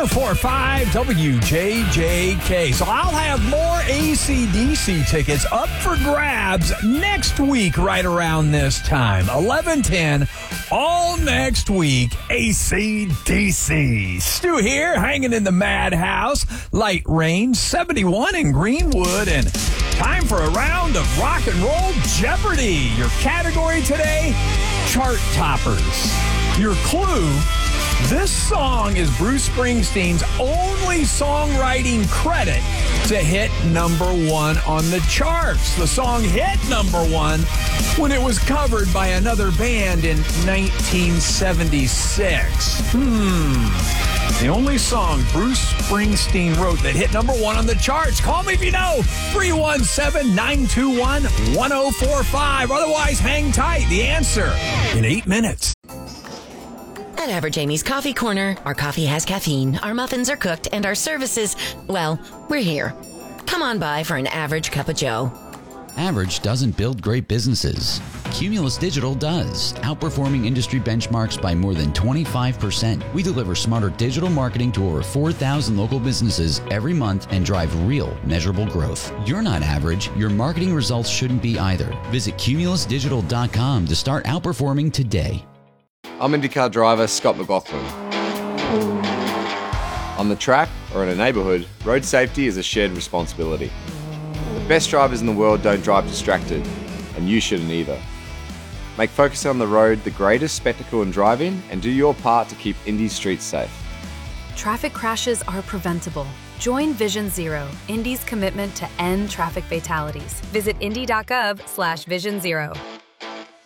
1045 WJJK. So I'll have more AC/DC tickets up for grabs next week right around this time. 11:10 all next week. AC/DC. Stu here, hanging in the madhouse. Light rain, 71 in Greenwood, and time for a round of rock and roll Jeopardy. Your category today, chart toppers. Your clue, this song is Bruce Springsteen's only songwriting credit to hit #1 on the charts. The song hit #1 when it was covered by another band in 1976. The only song Bruce Springsteen wrote that hit #1 on the charts. Call me if you know. 317-921-1045. Otherwise, hang tight. The answer in 8 minutes. At Average Amy's Coffee Corner, our coffee has caffeine, our muffins are cooked, and our services, well, we're here. Come on by for an average cup of joe. Average doesn't build great businesses. Cumulus Digital does, outperforming industry benchmarks by more than 25%. We deliver smarter digital marketing to over 4,000 local businesses every month and drive real, measurable growth. You're not average. Your marketing results shouldn't be either. Visit cumulusdigital.com to start outperforming today. I'm IndyCar driver Scott McLaughlin. On the track or in a neighbourhood, road safety is a shared responsibility. The best drivers in the world don't drive distracted, and you shouldn't either. Make focusing on the road the greatest spectacle in driving, and do your part to keep Indy's streets safe. Traffic crashes are preventable. Join Vision Zero, Indy's commitment to end traffic fatalities. Visit indy.gov/Vision Zero.